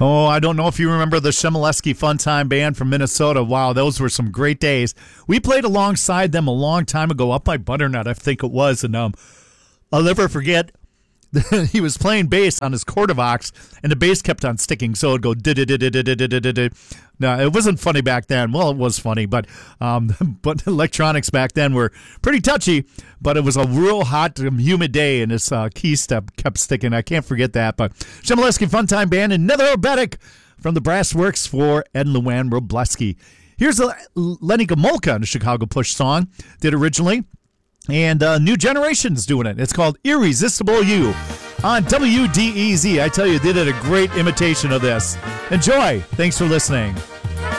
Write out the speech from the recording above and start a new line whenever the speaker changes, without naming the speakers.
Oh, I don't know if you remember the Shemaleski Fun Time Band from Minnesota. Wow, those were some great days. We played alongside them a long time ago up by Butternut, I think it was. And I'll never forget, he was playing bass on his Cordavox, and the bass kept on sticking, so it'd go did. No, it wasn't funny back then. Well, it was funny, but electronics back then were pretty touchy. But it was a real hot, humid day, and this key step kept sticking. I can't forget that. But Shemaleski Fun Time Band and Nether Obetic from the Brass Works for Ed and Luann Robleski. Here's a Lenny Gomulka, a Chicago Push song, did originally. And New Generation's doing it. It's called Irresistible You on WDEZ. I tell you, they did a great imitation of this. Enjoy. Thanks for listening.